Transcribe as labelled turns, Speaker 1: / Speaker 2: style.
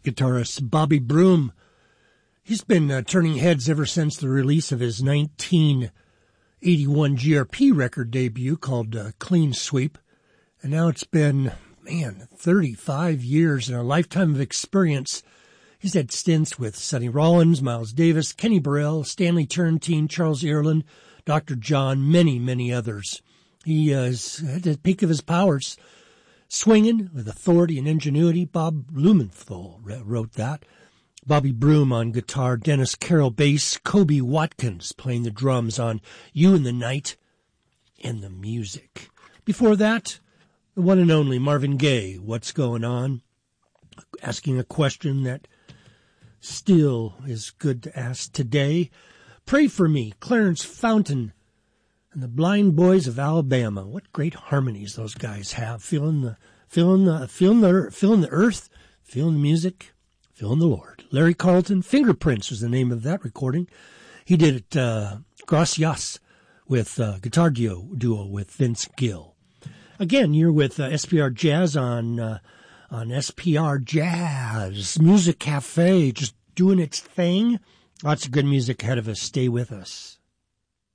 Speaker 1: guitarist Bobby Broom. He's been turning heads ever since the release of his 1981 GRP record debut called Clean Sweep. And now it's been, 35 years and a lifetime of experience. He's had stints with Sonny Rollins, Miles Davis, Kenny Burrell, Stanley Turrentine, Charles Ireland, Dr. John, many, many others. He is at the peak of his powers, swinging with authority and ingenuity. Bob Blumenthal wrote that. Bobby Broom on guitar, Dennis Carroll bass, Kobe Watkins playing the drums on You and the Night and the Music. Before that, the one and only Marvin Gaye, What's Going On? Asking a question that still is good to ask today. Pray for Me, Clarence Fountain, and the Blind Boys of Alabama. What great harmonies those guys have. Feeling the earth, feeling the music, feeling the Lord. Larry Carlton, Fingerprints was the name of that recording. He did it, Gracias, with guitar duo with Vince Gill. Again, you're with SPR Jazz on SPR Jazz Music Cafe, just doing its thing. Lots of good music ahead of us. Stay with us.